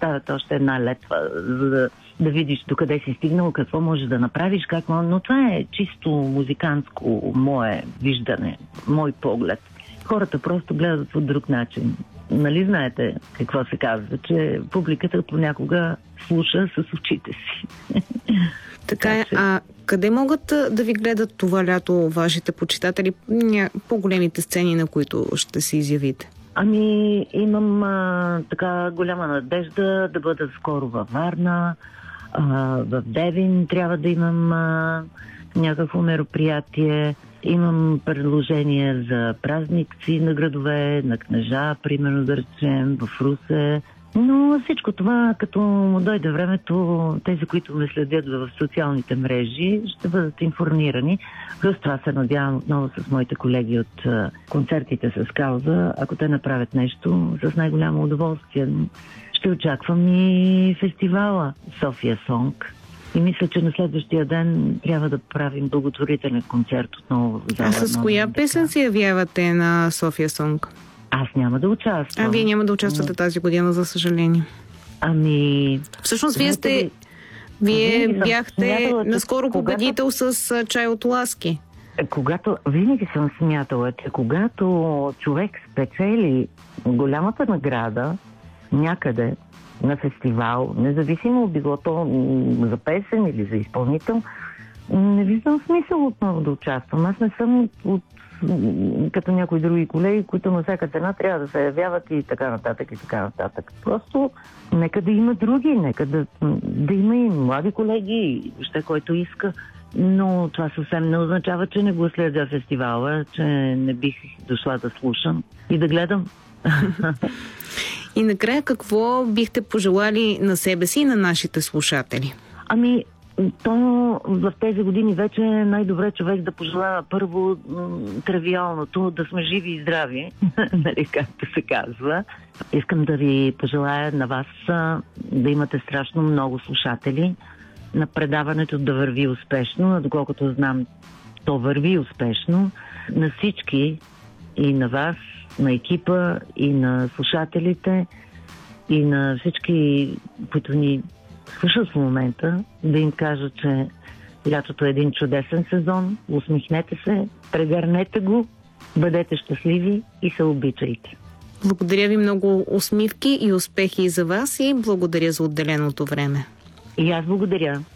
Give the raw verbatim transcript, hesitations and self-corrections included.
поставят още една летва, за да, да видиш докъде си стигнал, какво можеш да направиш, как може. Но това е чисто музикантско мое виждане, мой поглед. Хората просто гледат по друг начин. Нали знаете какво се казва, че публиката понякога слуша с очите си. Така е. А къде могат да ви гледат това лято вашите почитатели, по-големите сцени, на които ще се изявите? Ами, имам а, така голяма надежда да бъда скоро във Варна, а, в Девин трябва да имам а, някакво мероприятие. Имам предложения за празници на градове, на кнежа, примерно да речем, в Русе. Но всичко това, като му дойде времето, тези, които ме следят в социалните мрежи, ще бъдат информирани. Плюс това се надявам отново с моите колеги от а, концертите с Кауза. Ако те направят нещо, с най-голямо удоволствие. Ще очаквам и фестивала София Сонг. И мисля, че на следващия ден трябва да правим благотворителен концерт отново в зала. А с коя песен се явявате на София Сонг? Аз няма да участвам. А вие няма да участвате но... тази година, за съжаление. Ами... Всъщност вие сте... Вие бяхте смятала, наскоро когато... победител с чай от ласки. Когато... Винаги съм смятала, че когато човек спечели голямата награда някъде на фестивал, независимо било то за песен или за изпълнител, не виждам смисъл отново да участвам. Аз не съм от, като някои други колеги, които на всяка цена трябва да се явяват и така нататък и така нататък. Просто нека да има други, нека да, да има и млади колеги, въобще който иска. Но това съвсем не означава, че не го следя фестивала, че не бих дошла да слушам и да гледам. И накрая какво бихте пожелали на себе си и на нашите слушатели? Ами, то в тези години вече е най-добре човек да пожелава първо тривиалното, да сме живи и здрави, нали, както се казва. Искам да ви пожелая на вас да имате страшно много слушатели, на предаването да върви успешно, доколкото знам, то върви успешно, на всички и на вас, на екипа и на слушателите и на всички, които ни слушат в момента, да им кажа, че лятото е един чудесен сезон, усмихнете се, прегърнете го, бъдете щастливи и се обичайте. Благодаря ви много, усмивки и успехи и за вас и благодаря за отделеното време. И аз благодаря.